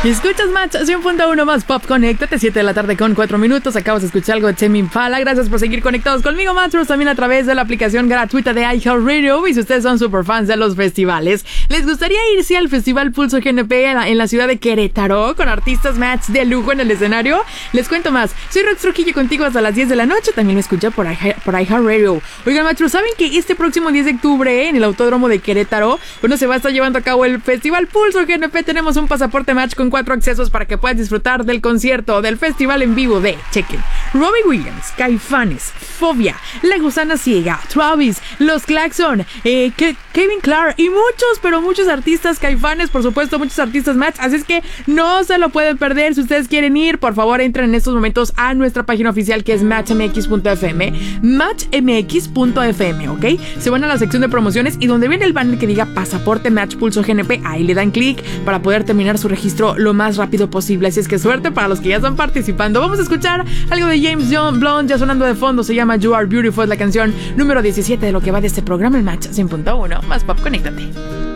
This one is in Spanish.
Escuchas Match 100.1 más Pop, conéctate, 7 de la tarde con 4 minutos. Acabas de escuchar algo de Tame Impala. Gracias por seguir conectados conmigo, Matros, también a través de la aplicación gratuita de iHeartRadio. Y si ustedes son super fans de los festivales, ¿les gustaría irse al Festival Pulso GNP en la ciudad de Querétaro con artistas Match de lujo en el escenario? Les cuento más. Soy Rox Trujillo contigo hasta las 10 de la noche. También me escucha por iHeartRadio. Oigan, Matros, ¿saben que este próximo 10 de octubre en el Autódromo de Querétaro, bueno, se va a estar llevando a cabo el Festival Pulso GNP? Tenemos un pasaporte Match con 4 accesos para que puedas disfrutar del concierto, del festival en vivo de, chequen, Robbie Williams, Caifanes, Fobia, La Gusana Ciega, Travis, Los Claxon, Kevin Clark y muchos, pero muchos artistas Caifanes, por supuesto, muchos artistas Match. Así es que no se lo pueden perder. Si ustedes quieren ir, por favor, entren en estos momentos a nuestra página oficial, que es matchmx.fm, matchmx.fm, ¿ok? Se van a la sección de promociones y donde viene el banner que diga Pasaporte Match Pulso GNP, ahí le dan clic para poder terminar su registro lo más rápido posible. Así es que suerte para los que ya están participando. Vamos a escuchar algo de James Blunt, ya sonando de fondo. Se llama You Are Beautiful, es la canción número 17 de lo que va de este programa, el Match 100.1 más Pop, conéctate.